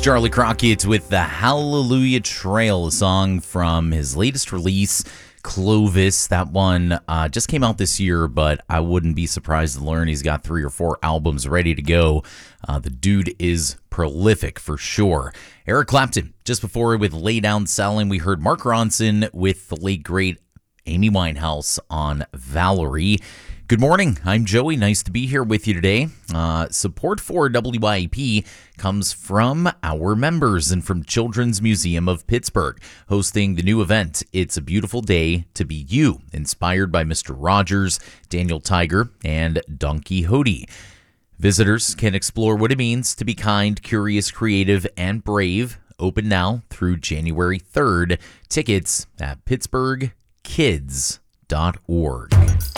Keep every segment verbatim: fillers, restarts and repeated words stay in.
Charlie Crockett with the Hallelujah Trail, a song from his latest release, Clovis. That one uh, just came out this year, but I wouldn't be surprised to learn he's got three or four albums ready to go. Uh, the dude is prolific for sure. Eric Clapton, just before with Lay Down Selling, we heard Mark Ronson with the late great Amy Winehouse on Valerie. Good morning. I'm Joey. Nice to be here with you today. Uh, support for W Y E P comes from our members and from Children's Museum of Pittsburgh, hosting the new event, It's a Beautiful Day to Be You, inspired by Mister Rogers, Daniel Tiger, and Don Quixote. Visitors can explore what it means to be kind, curious, creative, and brave. Open now through January third. Tickets at pittsburgh kids dot org.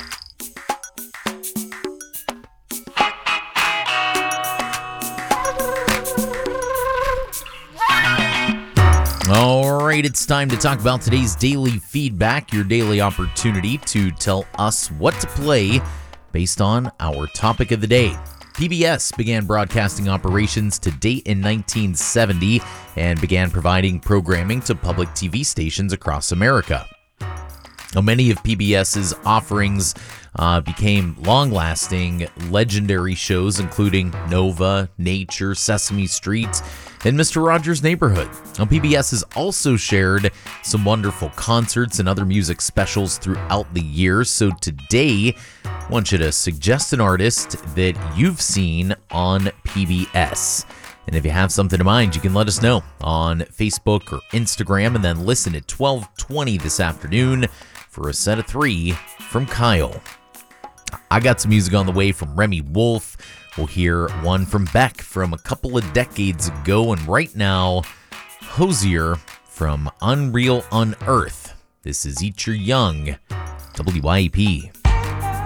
All right, it's time to talk about today's daily feedback, your daily opportunity to tell us what to play based on our topic of the day. P B S began broadcasting operations to date in nineteen seventy and began providing programming to public T V stations across America. Now, many of PBS's offerings uh, became long-lasting, legendary shows, including Nova, Nature, Sesame Street, and Mister Rogers' Neighborhood. Now, P B S has also shared some wonderful concerts and other music specials throughout the year. So today, I want you to suggest an artist that you've seen on P B S. And if you have something in mind, you can let us know on Facebook or Instagram, and then listen at twelve twenty this afternoon for a set of three from Kyle. I got some music on the way from Remy Wolf. We'll hear one from Beck from a couple of decades ago. And right now, Hosier from Unreal Unearth. This is Eat Your Young, W Y E P.